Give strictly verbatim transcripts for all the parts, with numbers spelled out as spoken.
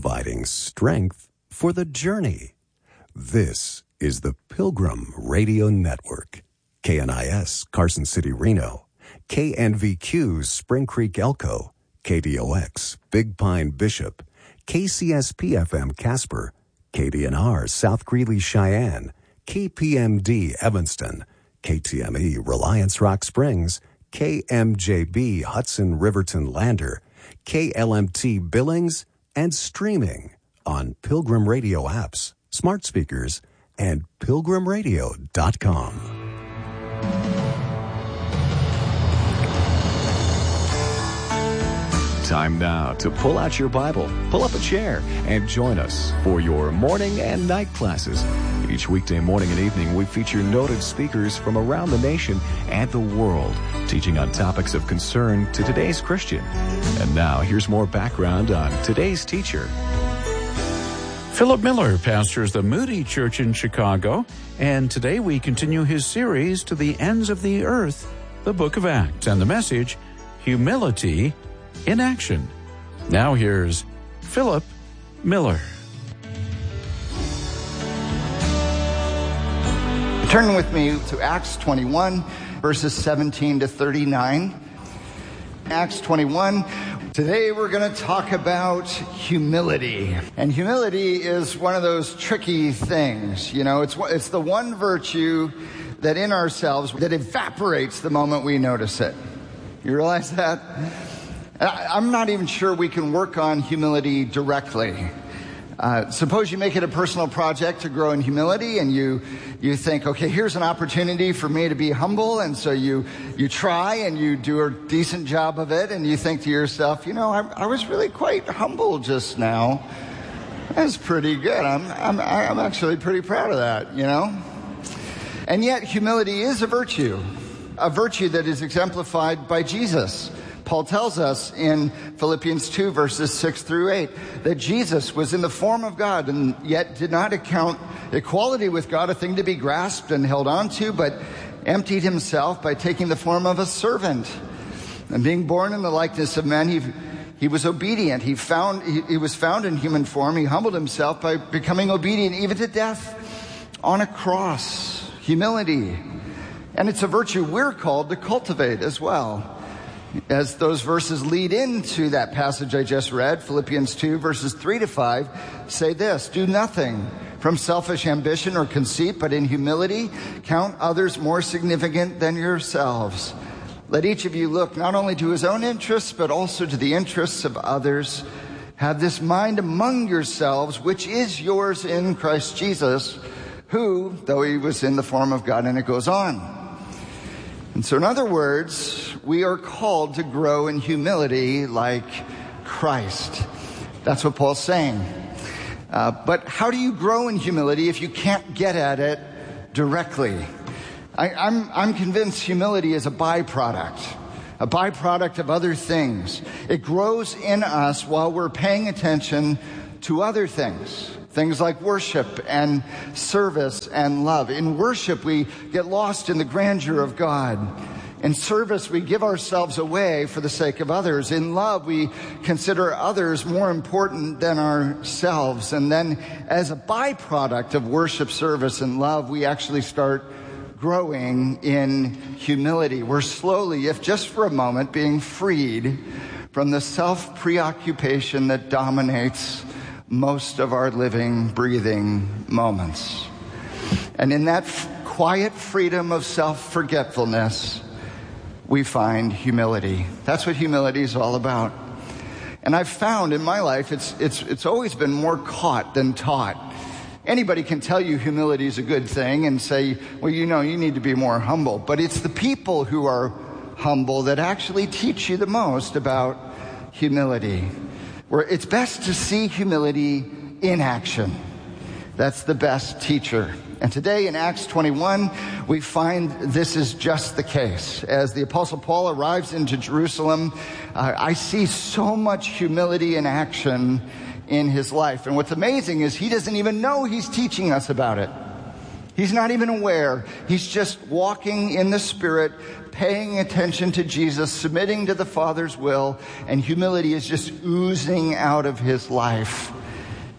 providing strength for the journey. This is the Pilgrim Radio Network. K N I S, Carson City, Reno. K N V Q, Spring Creek, Elko. K D O X, Big Pine, Bishop. K C S P F M, Casper. K D N R, South Greeley, Cheyenne. K P M D, Evanston. K T M E, Reliance Rock Springs. K M J B, Hudson, Riverton, Lander. K L M T, Billings, and streaming on Pilgrim Radio apps, smart speakers, and pilgrim radio dot com. Time now to pull out your Bible, pull up a chair, and join us for your morning and night classes. Each weekday morning and evening, we feature noted speakers from around the nation and the world, teaching on topics of concern to today's Christian. And now, here's more background on today's teacher. Philip Miller pastors the Moody Church in Chicago, and today we continue his series To the Ends of the Earth, the Book of Acts, and the message, Humility in Action. Now here's Philip Miller. Turn with me to Acts twenty-one, verses seventeen to thirty-nine. Acts twenty-one. Today we're going to talk about humility. And humility is one of those tricky things. You know, it's it's the one virtue that in ourselves that evaporates the moment we notice it. You realize that? I'm not even sure we can work on humility directly. Uh, suppose you make it a personal project to grow in humility, and you you think, okay, here's an opportunity for me to be humble, and so you you try and you do a decent job of it, and you think to yourself, you know, I, I was really quite humble just now. That's pretty good. I'm I'm I'm actually pretty proud of that, you know. And yet, humility is a virtue, a virtue that is exemplified by Jesus. Paul tells us in Philippians two, verses six through eight, that Jesus was in the form of God and yet did not account equality with God a thing to be grasped and held on to, but emptied himself by taking the form of a servant. And being born in the likeness of men, he, he was obedient. He found he, he was found in human form. He humbled himself by becoming obedient even to death on a cross. Humility. And it's a virtue we're called to cultivate as well. As those verses lead into that passage I just read, Philippians two, verses three to five, say this: do nothing from selfish ambition or conceit, but in humility count others more significant than yourselves. Let each of you look not only to his own interests, but also to the interests of others. Have this mind among yourselves, which is yours in Christ Jesus, who, though he was in the form of God, and it goes on. And so in other words, we are called to grow in humility like Christ. That's what Paul's saying. Uh, but how do you grow in humility if you can't get at it directly? I, I'm, I'm convinced humility is a byproduct, a byproduct of other things. It grows in us while we're paying attention to other things. Things like worship and service and love. In worship, we get lost in the grandeur of God. In service, we give ourselves away for the sake of others. In love, we consider others more important than ourselves. And then as a byproduct of worship, service, and love, we actually start growing in humility. We're slowly, if just for a moment, being freed from the self-preoccupation that dominates most of our living, breathing moments. And in that f- quiet freedom of self-forgetfulness, we find humility. That's what humility is all about. And I've found in my life, it's it's it's always been more caught than taught. Anybody can tell you humility is a good thing and say, well, you know, you need to be more humble. But it's the people who are humble that actually teach you the most about humility. Where it's best to see humility in action. That's the best teacher. And today in Acts twenty-one, we find this is just the case. As the Apostle Paul arrives into Jerusalem, uh, I see so much humility in action in his life. And what's amazing is he doesn't even know he's teaching us about it. He's not even aware. He's just walking in the Spirit, paying attention to Jesus, submitting to the Father's will, and humility is just oozing out of his life.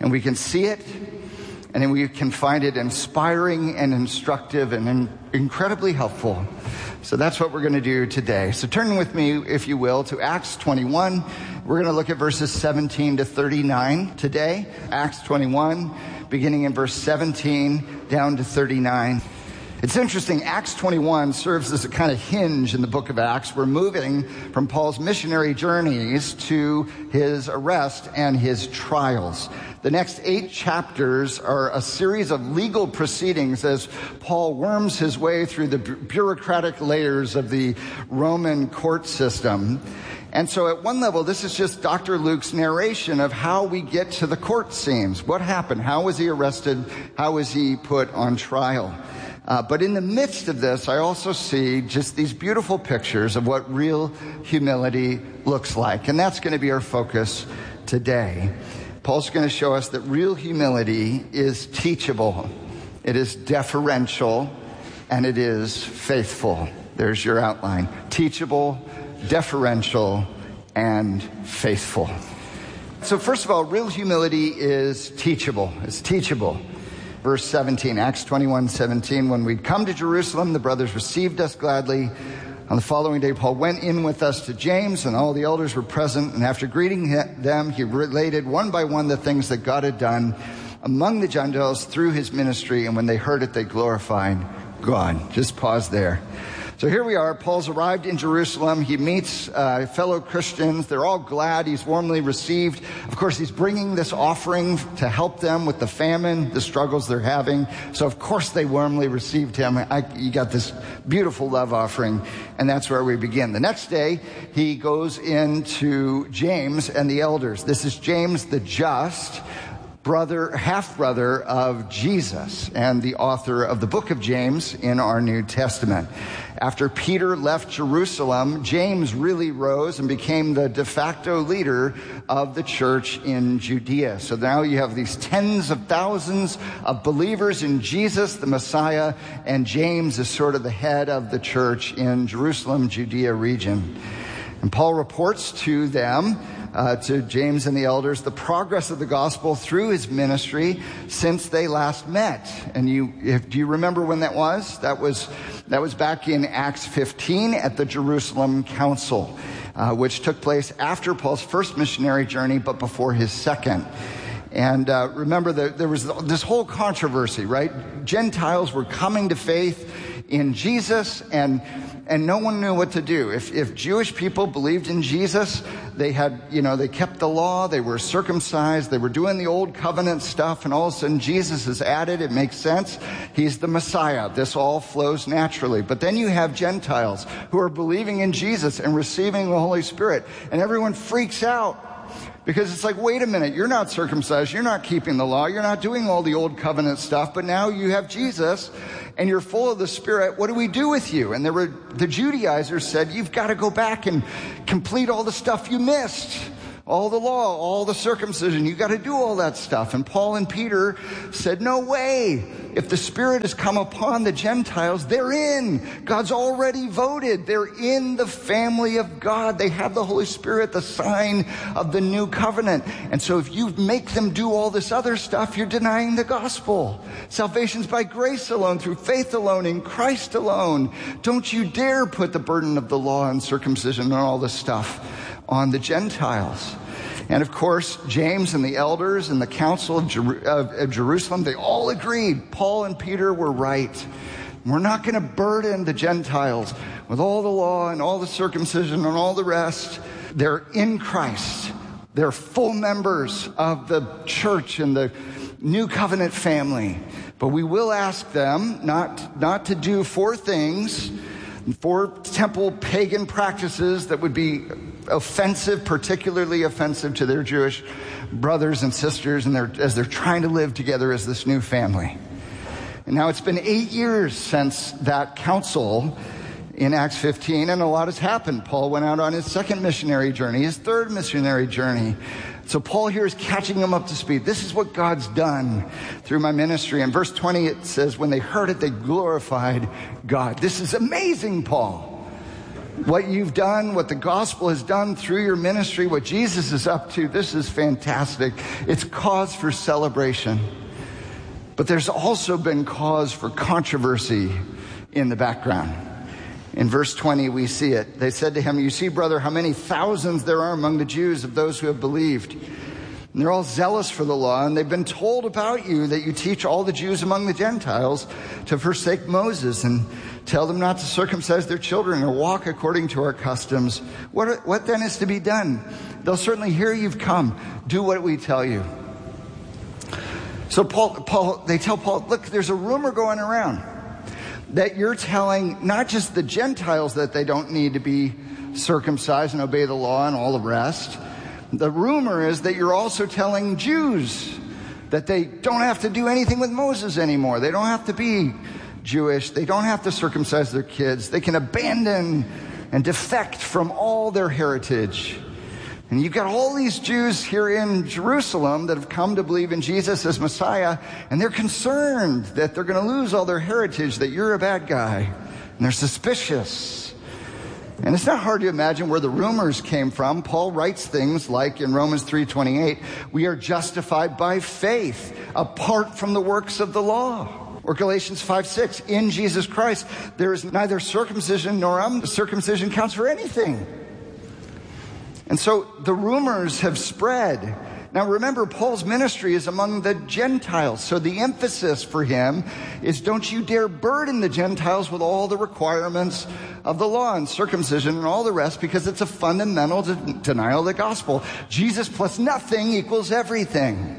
and we can see it, and then we can find it inspiring and instructive and in- incredibly helpful. So that's what we're going to do today. So turn with me, if you will, to Acts twenty-one. We're going to look at verses seventeen to thirty-nine today. Acts twenty-one, beginning in verse seventeen down to thirty-nine. It's interesting, Acts twenty-one serves as a kind of hinge in the book of Acts. We're moving from Paul's missionary journeys to his arrest and his trials. The next eight chapters are a series of legal proceedings as Paul worms his way through the bureaucratic layers of the Roman court system. And so at one level, this is just Doctor Luke's narration of how we get to the court scenes. What happened? How was he arrested? How was he put on trial? Uh, but in the midst of this, I also see just these beautiful pictures of what real humility looks like. And that's going to be our focus today. Paul's going to show us that real humility is teachable, it is deferential, and it is faithful. There's your outline. Teachable, deferential, and faithful. So first of all, real humility is teachable. It's teachable. Verse seventeen, Acts twenty-one seventeen, when we'd come to Jerusalem, the brothers received us gladly. On the following day, Paul went in with us to James, and all the elders were present. And after greeting them, he related one by one the things that God had done among the Gentiles through his ministry. And when they heard it, they glorified God. Just pause there. So here we are. Paul's arrived in Jerusalem. He meets uh, fellow Christians. They're all glad. He's warmly received. Of course, he's bringing this offering to help them with the famine, the struggles they're having. So, of course, they warmly received him. I, you got this beautiful love offering, and that's where we begin. The next day, he goes into James and the elders. This is James the Just, brother, half-brother of Jesus, and the author of the book of James in our New Testament. After Peter left Jerusalem, James really rose and became the de facto leader of the church in Judea. So now you have these tens of thousands of believers in Jesus, the Messiah, and James is sort of the head of the church in Jerusalem, Judea region. And Paul reports to them, Uh, to James and the elders, the progress of the gospel through his ministry since they last met. And you, if, do you remember when that was? That was, that was back in Acts fifteen at the Jerusalem Council, uh, which took place after Paul's first missionary journey, but before his second. And uh, remember, the, there was this whole controversy, right? Gentiles were coming to faith in Jesus, and and no one knew what to do. If if Jewish people believed in Jesus, they had, you know, they kept the law, they were circumcised, they were doing the old covenant stuff, and all of a sudden Jesus is added. It makes sense. He's the Messiah. This all flows naturally. But then you have Gentiles who are believing in Jesus and receiving the Holy Spirit, and everyone freaks out. Because it's like, wait a minute, you're not circumcised, you're not keeping the law, you're not doing all the old covenant stuff, but now you have Jesus, and you're full of the Spirit. What do we do with you? And there were, the Judaizers said, you've got to go back and complete all the stuff you missed. All the law, all the circumcision, you got to do all that stuff. And Paul and Peter said, no way. If the Spirit has come upon the Gentiles, they're in. God's already voted. They're in the family of God. They have the Holy Spirit, the sign of the new covenant. And so if you make them do all this other stuff, you're denying the gospel. Salvation's by grace alone, through faith alone, in Christ alone. Don't you dare put the burden of the law and circumcision and all this stuff on the Gentiles. And of course, James and the elders and the council of, Jer- of, of Jerusalem, they all agreed. Paul and Peter were right. We're not going to burden the Gentiles with all the law and all the circumcision and all the rest. They're in Christ. They're full members of the church and the new covenant family. But we will ask them not, not to do four things, four temple pagan practices that would be offensive, particularly offensive to their Jewish brothers and sisters, and they're, as they're trying to live together as this new family. And now it's been eight years since that council in Acts fifteen, and a lot has happened. Paul went out on his second missionary journey, his third missionary journey. So Paul here is catching them up to speed. This is what God's done through my ministry. In verse twenty, it says, when they heard it, they glorified God. This is amazing, Paul. what you've done, what the gospel has done through your ministry, what Jesus is up to, this is fantastic. It's cause for celebration. But there's also been cause for controversy in the background. In verse twenty, we see it. They said to him, "You see, brother, how many thousands there are among the Jews of those who have believed. And they're all zealous for the law, and they've been told about you that you teach all the Jews among the Gentiles to forsake Moses and tell them not to circumcise their children or walk according to our customs. What, what then is to be done? They'll certainly hear you've come. Do what we tell you." So Paul, Paul, they tell Paul, look, there's a rumor going around that you're telling not just the Gentiles that they don't need to be circumcised and obey the law and all the rest. The rumor is that you're also telling Jews that they don't have to do anything with Moses anymore. They don't have to be Jewish. They don't have to circumcise their kids. They can abandon and defect from all their heritage. And you've got all these Jews here in Jerusalem that have come to believe in Jesus as Messiah, and they're concerned that they're going to lose all their heritage, that you're a bad guy. And they're suspicious. And it's not hard to imagine where the rumors came from. Paul writes things like in Romans three twenty-eight, we are justified by faith apart from the works of the law. Or Galatians five six, in Jesus Christ, there is neither circumcision nor uncircumcision counts for anything. And so the rumors have spread. Now remember, Paul's ministry is among the Gentiles. So the emphasis for him is don't you dare burden the Gentiles with all the requirements of the law and circumcision and all the rest, because it's a fundamental de- denial of the gospel. Jesus plus nothing equals everything.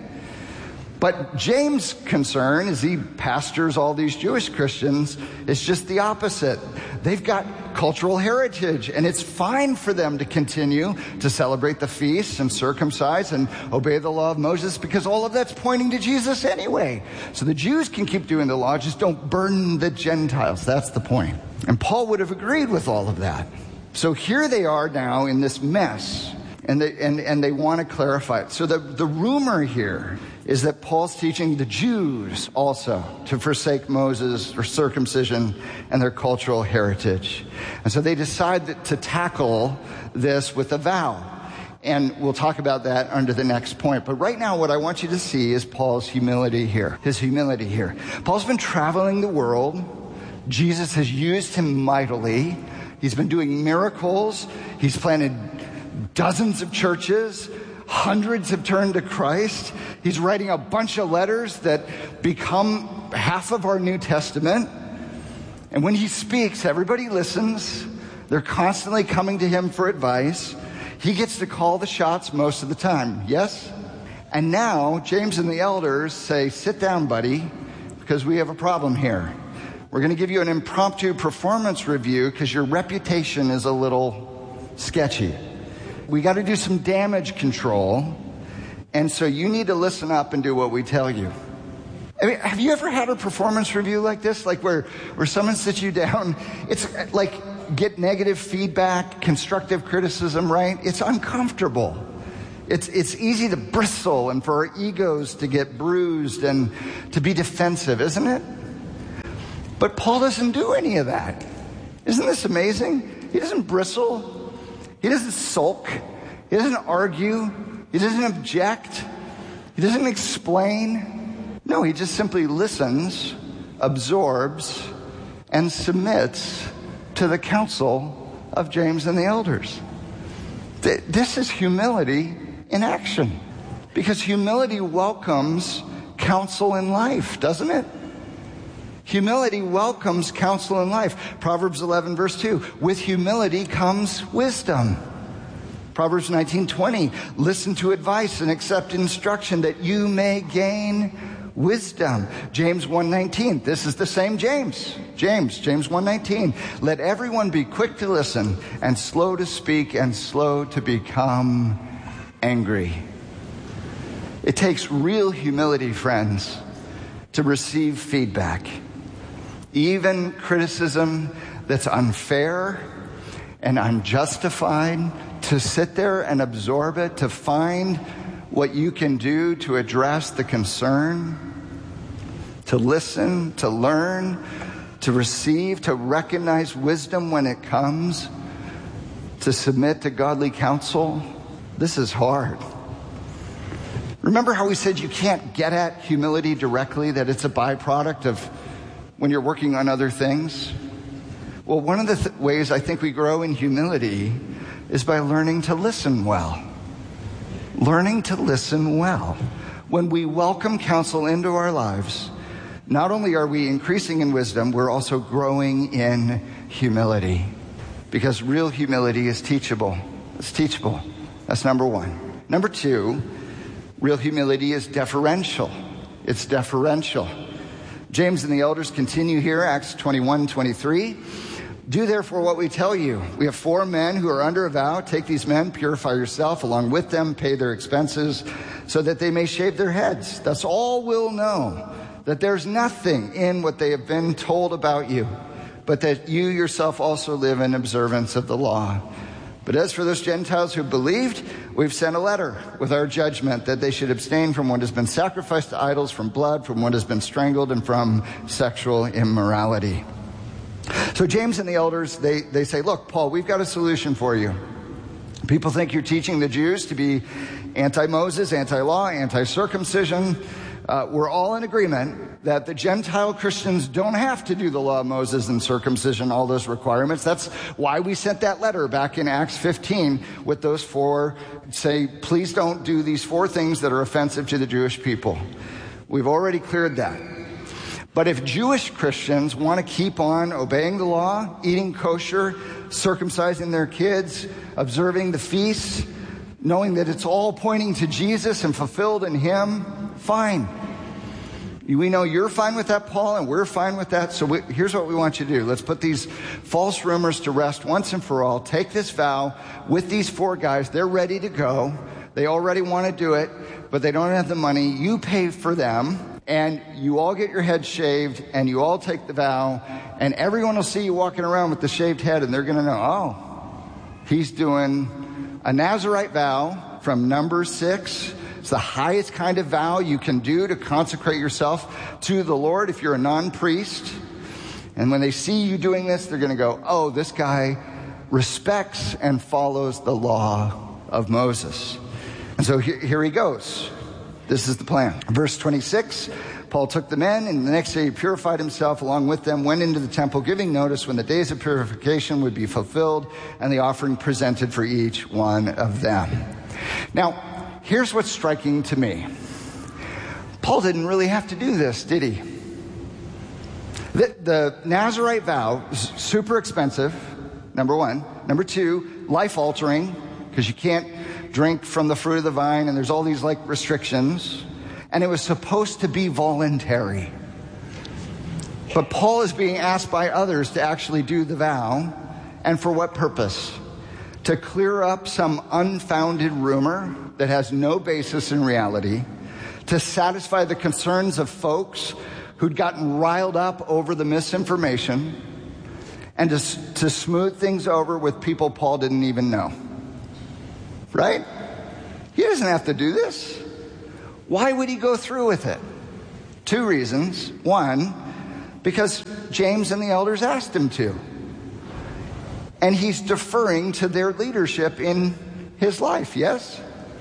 But James' concern, as he pastors all these Jewish Christians, is just the opposite. They've got cultural heritage, and it's fine for them to continue to celebrate the feasts and circumcise and obey the law of Moses, because all of that's pointing to Jesus anyway. So the Jews can keep doing the law, just don't burden the Gentiles. That's the point. And Paul would have agreed with all of that. So here they are now in this mess, and they, and, and they want to clarify it. So the, the rumor here is that Paul's teaching the Jews also to forsake Moses or circumcision and their cultural heritage. And so they decide that, to tackle this with a vow. And we'll talk about that under the next point. But right now, what I want you to see is Paul's humility here, his humility here. Paul's been traveling the world. Jesus has used him mightily. He's been doing miracles. He's planted dozens of churches. Hundreds have turned to Christ. He's writing a bunch of letters that become half of our New Testament. And when he speaks, everybody listens. They're constantly coming to him for advice. He gets to call the shots most of the time. Yes? And now, James and the elders say, sit down, buddy, because we have a problem here. We're going to give you an impromptu performance review because your reputation is a little sketchy. We got to do some damage control, and so you need to listen up and do what we tell you. I mean, have you ever had a performance review like this, like where, where someone sits you down? It's like get negative feedback, constructive criticism, right? It's uncomfortable. It's, it's easy to bristle and for our egos to get bruised and to be defensive, isn't it? But Paul doesn't do any of that. Isn't this amazing? He doesn't bristle. He doesn't sulk. He doesn't argue. He doesn't object. He doesn't explain. No, he just simply listens, absorbs, and submits to the counsel of James and the elders. This is humility in action. Because humility welcomes counsel in life, doesn't it? Humility welcomes counsel in life. Proverbs eleven verse two, with humility comes wisdom. Proverbs nineteen twenty, listen to advice and accept instruction that you may gain wisdom. James one nineteen, this is the same James. James, James one nineteen, let everyone be quick to listen and slow to speak and slow to become angry. It takes real humility, friends, to receive feedback. Even criticism that's unfair and unjustified, to sit there and absorb it, to find what you can do to address the concern, to listen, to learn, to receive, to recognize wisdom when it comes. to submit to godly counsel. This is hard. Remember how we said you can't get at humility directly, that it's a byproduct of when you're working on other things? Well, one of the th- ways I think we grow in humility is by learning to listen well. Learning to listen well. When we welcome counsel into our lives, not only are we increasing in wisdom, we're also growing in humility. Because real humility is teachable. It's teachable. That's number one. Number two, real humility is deferential. It's deferential. James and the elders continue here, Acts twenty-one, twenty-three. Do therefore what we tell you. We have four men who are under a vow. Take these men, purify yourself along with them, pay their expenses, so that they may shave their heads. Thus all will know that there's nothing in what they have been told about you, but that you yourself also live in observance of the law. But as for those Gentiles who believed, we've sent a letter with our judgment that they should abstain from what has been sacrificed to idols, from blood, from what has been strangled, and from sexual immorality. So James and the elders, they, they say, look, Paul, we've got a solution for you. People think you're teaching the Jews to be anti-Moses, anti-law, anti-circumcision. Uh, we're all in agreement that the Gentile Christians don't have to do the law of Moses and circumcision, all those requirements. That's why we sent that letter back in Acts fifteen with those four, say, please don't do these four things that are offensive to the Jewish people. We've already cleared that. But if Jewish Christians want to keep on obeying the law, eating kosher, circumcising their kids, observing the feasts, knowing that it's all pointing to Jesus and fulfilled in Him, fine. We know you're fine with that, Paul, and we're fine with that. So we, here's what we want you to do. Let's put these false rumors to rest once and for all. Take this vow with these four guys. They're ready to go. They already want to do it, but they don't have the money. You pay for them. And you all get your head shaved, and you all take the vow, and everyone will see you walking around with the shaved head, and they're going to know, oh, he's doing a Nazirite vow from Numbers six. It's the highest kind of vow you can do to consecrate yourself to the Lord if you're a non-priest. And when they see you doing this, they're going to go, oh, this guy respects and follows the law of Moses. And so here, here he goes. This is the plan. Verse twenty-six, Paul took the men, and the next day he purified himself along with them, went into the temple, giving notice when the days of purification would be fulfilled, and the offering presented for each one of them. Now, here's what's striking to me. Paul didn't really have to do this, did he? The, the Nazirite vow is super expensive, number one. Number two, life-altering, because you can't drink from the fruit of the vine, and there's all these like restrictions. And it was supposed to be voluntary. But Paul is being asked by others to actually do the vow. And for what purpose? To clear up some unfounded rumor that has no basis in reality, to satisfy the concerns of folks who'd gotten riled up over the misinformation, and to, to smooth things over with people Paul didn't even know. Right? He doesn't have to do this. Why would he go through with it? Two reasons. One, because James and the elders asked him to. And he's deferring to their leadership in his life, yes?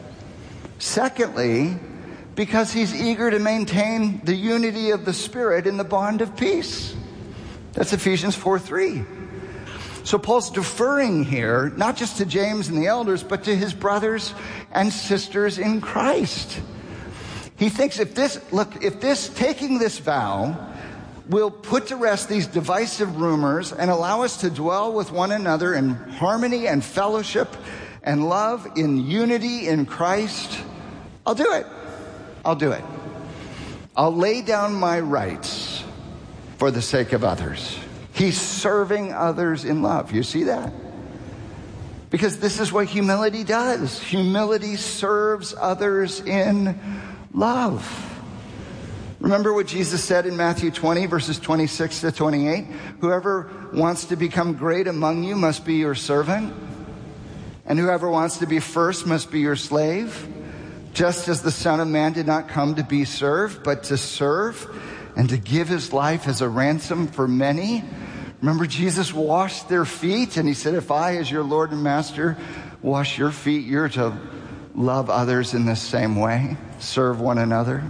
Secondly, because he's eager to maintain the unity of the Spirit in the bond of peace. That's Ephesians four three. So Paul's deferring here, not just to James and the elders, but to his brothers and sisters in Christ. He thinks if this, look, if this, taking this vow will put to rest these divisive rumors and allow us to dwell with one another in harmony and fellowship and love in unity in Christ, I'll do it. I'll do it. I'll lay down my rights for the sake of others. He's serving others in love. You see that? Because this is what humility does. Humility serves others in love. Remember what Jesus said in Matthew twenty, verses twenty-six to twenty-eight? Whoever wants to become great among you must be your servant, and whoever wants to be first must be your slave, just as the Son of Man did not come to be served, but to serve and to give his life as a ransom for many. Remember, Jesus washed their feet, and he said, if I, as your Lord and Master, wash your feet, you're to love others in the same way, serve one another.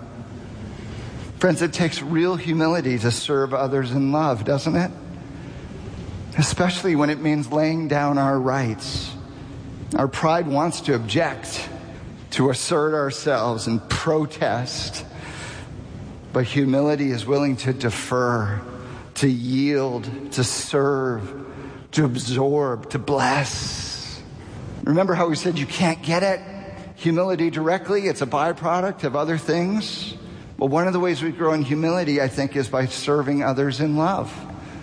Friends, it takes real humility to serve others in love, doesn't it? Especially when it means laying down our rights. Our pride wants to object, to assert ourselves and protest. But humility is willing to defer, to yield, to serve, to absorb, to bless. Remember how we said you can't get it? Humility directly, it's a byproduct of other things. Well, one of the ways we grow in humility, I think, is by serving others in love.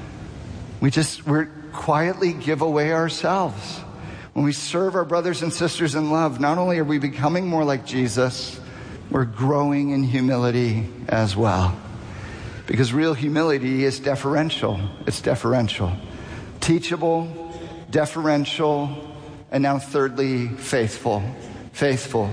We just, we quietly give away ourselves. When we serve our brothers and sisters in love, not only are we becoming more like Jesus, we're growing in humility as well. Because real humility is deferential. It's deferential. Teachable, deferential, and now thirdly, faithful. Faithful.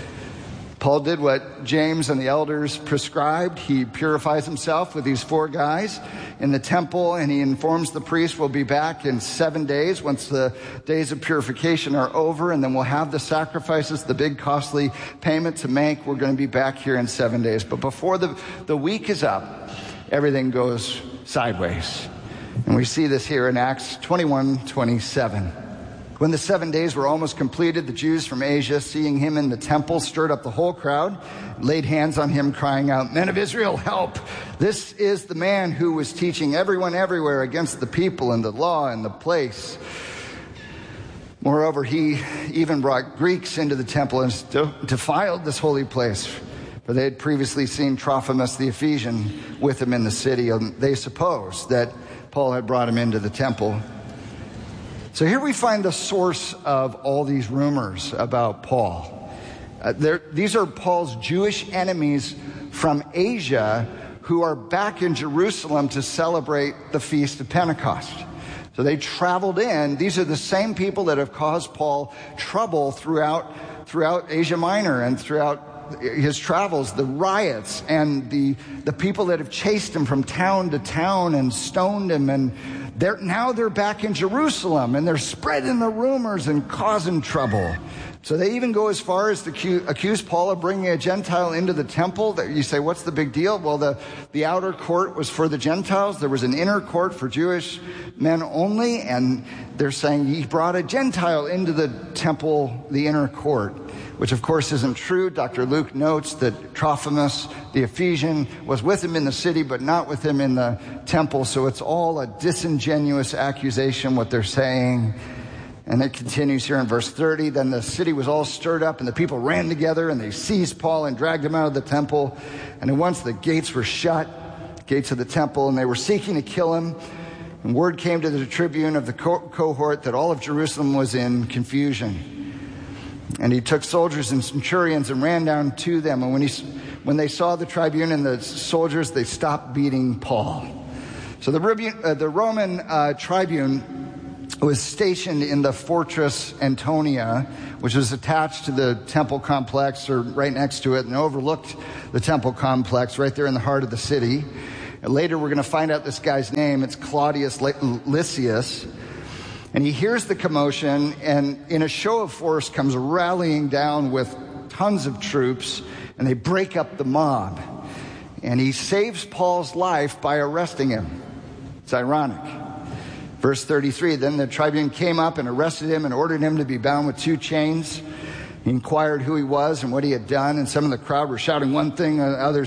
Paul did what James and the elders prescribed. He purifies himself with these four guys in the temple, and he informs the priest we'll be back in seven days once the days of purification are over, and then we'll have the sacrifices, the big costly payment to make. We're going to be back here in seven days. But before the, the week is up, everything goes sideways. And we see this here in Acts twenty-one twenty-seven. When the seven days were almost completed, the Jews from Asia, seeing him in the temple, stirred up the whole crowd, laid hands on him, crying out, "Men of Israel, help! This is the man who was teaching everyone everywhere against the people and the law and the place." Moreover, he even brought Greeks into the temple and defiled this holy place. For they had previously seen Trophimus the Ephesian with him in the city, and they supposed that Paul had brought him into the temple. So here we find the source of all these rumors about Paul. Uh, these are Paul's Jewish enemies from Asia who are back in Jerusalem to celebrate the Feast of Pentecost. So they traveled in. These are the same people that have caused Paul trouble throughout, throughout Asia Minor and throughout his travels, the riots and the, the people that have chased him from town to town and stoned him. And they're, now they're back in Jerusalem and they're spreading the rumors and causing trouble. So they even go as far as to accuse, accuse Paul of bringing a Gentile into the temple. That you say, what's the big deal? Well, the, the outer court was for the Gentiles. There was an inner court for Jewish men only. And they're saying he brought a Gentile into the temple, the inner court, which of course isn't true. Doctor Luke notes that Trophimus, the Ephesian, was with him in the city, but not with him in the temple. So it's all a disingenuous accusation, what they're saying. And it continues here in verse thirty. Then the city was all stirred up, and the people ran together, and they seized Paul and dragged him out of the temple. And at once the gates were shut, gates of the temple, and they were seeking to kill him. And word came to the tribune of the co- cohort that all of Jerusalem was in confusion. And he took soldiers and centurions and ran down to them. And when he, when they saw the tribune and the soldiers, they stopped beating Paul. So the, uh, the Roman uh, tribune was stationed in the fortress Antonia, which was attached to the temple complex, or right next to it, and overlooked the temple complex right there in the heart of the city. And later we're going to find out this guy's name. It's Claudius Lysias. And he hears the commotion, and in a show of force comes rallying down with tons of troops, and they break up the mob. And he saves Paul's life by arresting him. It's ironic. Verse thirty-three, then the tribune came up and arrested him and ordered him to be bound with two chains. He inquired who he was and what he had done, and some of the crowd were shouting one thing, and others